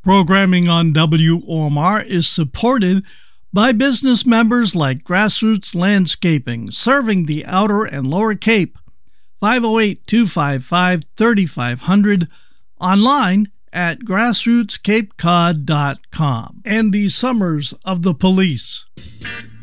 Programming on WOMR is supported by business members like Grassroots Landscaping, serving the Outer and Lower Cape. 508-255-3500, online at grassrootscapecod.com. And the Summers of the Police.